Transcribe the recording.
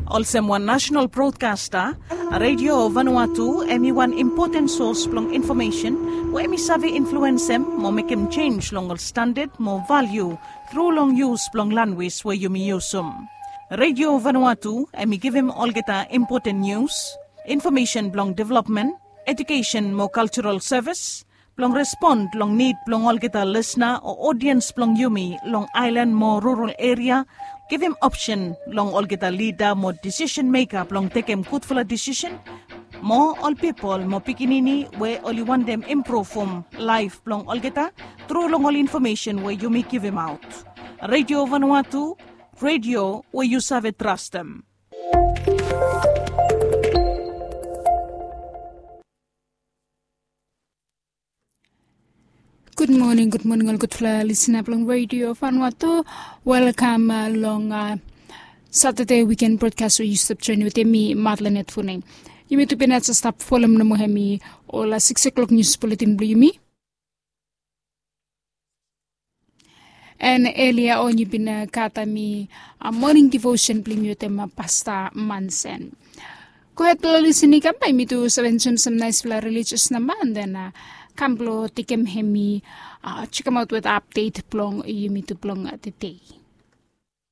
Also one national broadcaster, Radio Vanuatu, emi one important source plong information, where emi savi influence them, mo make him change long standard, more value, through long use plong language where you me use Radio Vanuatu, emi give him all geta important news, information plong development, education more cultural service, plong respond long need plong all geta listener or audience plong yumi long island more rural area. Give him option long all get a leader, more decision maker, long take him good for a decision. More all people, more pikinini, where only want them improve from life, long all get a through long all information where you may give him out. Radio Vanuatu, radio where you serve it, trust them. Good morning, all good listener along Radio Vanuatu. Welcome along Saturday weekend broadcast with YouTube channel with me, Madeleine Funing. You may to be at stop follow me mohemi or 6 o'clock news bulletin blue me. And earlier on you been katami a morning devotion blue me tema Pastor Mansen. Go ahead listening ka pa me to 7 some nice religious naman then Kamplo tikem hemi check out with update plong yumi to plong today.